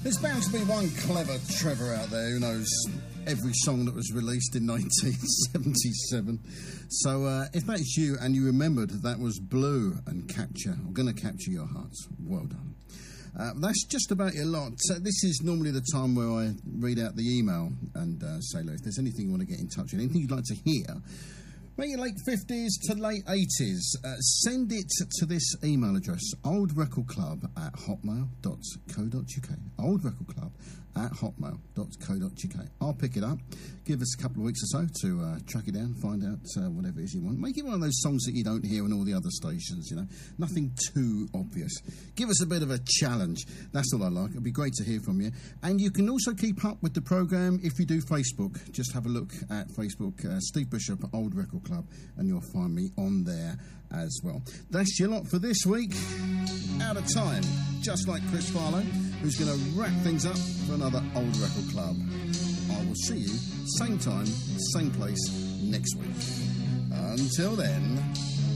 There's bound to be one clever Trevor out there who knows every song that was released in 1977. So if that's you and you remembered that was Blue and Capture, I'm going to capture your hearts. Well done. That's just about your lot. This is normally the time where I read out the email and say, look, if there's anything you want to get in touch with, anything you'd like to hear, maybe late 50s to late 80s, send it to this email address, oldrecordclub@hotmail.co.uk. oldrecordclub@hotmail.co.uk. I'll pick it up. Give us a couple of weeks or so to track it down, find out whatever it is you want. Make it one of those songs that you don't hear on all the other stations, you know. Nothing too obvious. Give us a bit of a challenge. That's all I like. It'd be great to hear from you. And you can also keep up with the programme if you do Facebook. Just have a look at Facebook, Steve Bishop, Old Record Club, and you'll find me on there as well. That's your lot for this week. Out of time, just like Chris Farlow, who's going to wrap things up for another Old Record Club. I will see you, same time, same place, next week. Until then...